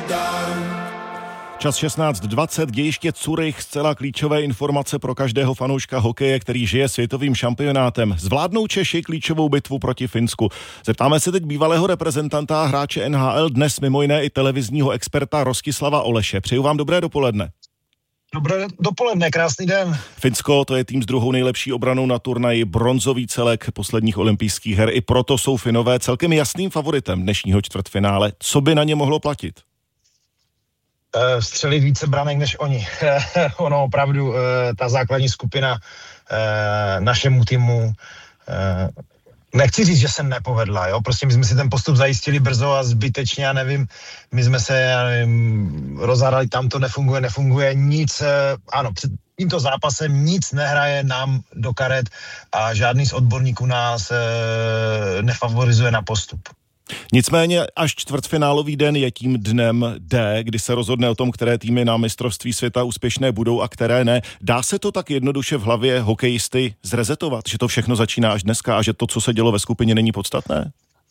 Čas 16:20, dějiště Curych, zcela klíčové informace pro každého fanouška hokeje, který žije světovým šampionátem. Zvládnou Češi klíčovou bitvu proti Finsku? Zeptáme se teď bývalého reprezentanta a hráče NHL, dnes mimo jiné i televizního experta Rostislava Oleše. Přeju vám dobré dopoledne. Dobré dopoledne, krásný den. Finsko, to je tým s druhou nejlepší obranou na turnaji, bronzový celek posledních olympijských her. I proto jsou Finové celkem jasným favoritem dnešního čtvrtfinále. Co by na ně mohlo platit? Střelit více branek než oni. Ono opravdu, ta základní skupina našemu týmu, nechci říct, že se nepovedla, jo? Prostě my jsme si ten postup zajistili brzo a zbytečně, já nevím, my jsme se rozhádali, tam to nefunguje nic, ano, před tímto zápasem nic nehraje nám do karet a žádný z odborníků nás nefavorizuje na postup. Nicméně až čtvrtfinálový den je tím dnem D, kdy se rozhodne o tom, které týmy na mistrovství světa úspěšné budou a které ne. Dá se to tak jednoduše v hlavě hokejisty zrezetovat, že to všechno začíná až dneska a že to, co se dělo ve skupině, není podstatné?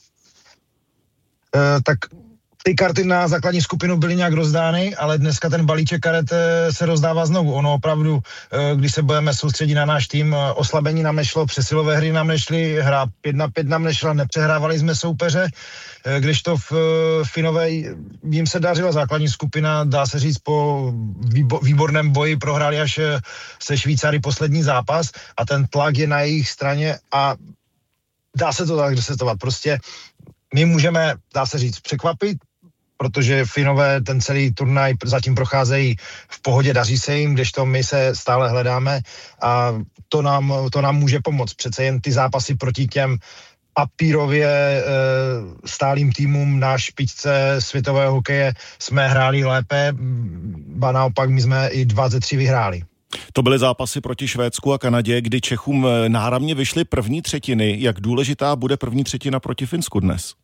Tak ty karty na základní skupinu byly nějak rozdány, ale dneska ten balíček karet se rozdává znovu. Ono opravdu, když se budeme soustředit na náš tým, oslabení nám nešlo, přesilové hry nám nešly, hra 5-5 nám nešla, nepřehrávali jsme soupeře, kdežto v Finové jim se dařila základní skupina, dá se říct, po výborném boji prohráli až se Švýcary poslední zápas a ten tlak je na jejich straně a dá se to tak resetovat. Prostě my můžeme, dá se říct, překvapit, protože Finové ten celý turnaj zatím procházejí v pohodě, daří se jim, kdežto my se stále hledáme a to nám může pomoct. Přece jen ty zápasy proti těm papírově stálým týmům na špičce světového hokeje jsme hráli lépe, ba naopak my jsme i 2 ze 3 vyhráli. To byly zápasy proti Švédsku a Kanadě, kdy Čechům náramně vyšly první třetiny. Jak důležitá bude první třetina proti Finsku dnes?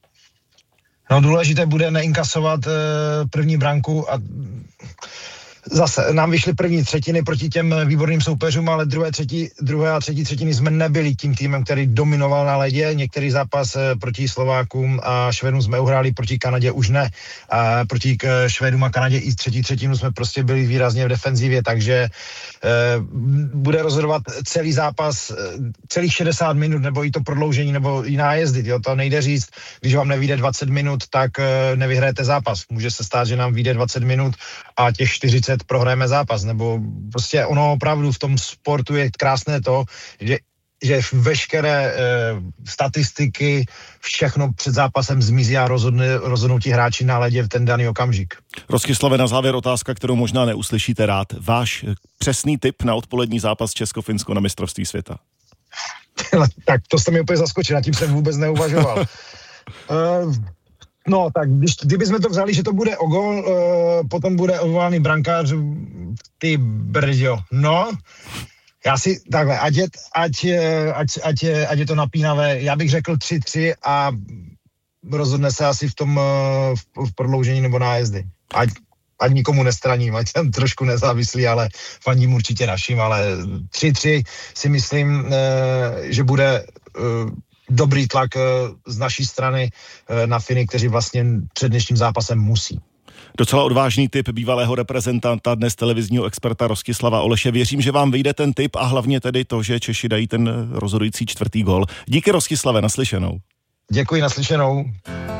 No, důležité bude neinkasovat první branku a zase nám vyšly první třetiny proti těm výborným soupeřům, ale druhé a třetí třetiny jsme nebyli tím týmem, který dominoval na ledě. Některý zápas proti Slovákům a Švédům jsme uhráli, proti Kanadě už ne. A proti Švédům a Kanadě i třetí třetinu jsme prostě byli výrazně v defenzivě, takže bude rozhodovat celý zápas, celých 60 minut, nebo i to prodloužení, nebo i nájezdy. Jo? To nejde říct, když vám nevyjde 20 minut, tak nevyhrajete zápas. Může se stát, že nám vyjde 20 minut a těch 40 prohrajeme zápas, nebo prostě ono opravdu v tom sportu je krásné to, že veškeré statistiky, všechno před zápasem zmizí a rozhodnou ti hráči na ledě v ten daný okamžik. Rostislave, na závěr otázka, kterou možná neuslyšíte rád. Váš přesný tip na odpolední zápas Česko-Finsko na mistrovství světa? Tak to jste mi úplně zaskočil, nad tím jsem vůbec neuvažoval. No, tak kdybychom to vzali, že to bude o gól, potom bude odvolaný brankář, ty brďo. No, já si takhle, ať je to napínavé, já bych řekl 3-3 a rozhodne se asi v tom v prodloužení nebo nájezdy. Ať nikomu nestraním, ať jsem trošku nezávislý, ale fandím určitě našim, ale 3-3 si myslím, že bude dobrý tlak z naší strany na Finy, kteří vlastně před dnešním zápasem musí. Docela odvážný tip bývalého reprezentanta, dnes televizního experta Rostislava Oleše. Věřím, že vám vyjde ten tip a hlavně tedy to, že Češi dají ten rozhodující 4. gól. Díky, Rostislave, naslyšenou. Děkuji, naslyšenou.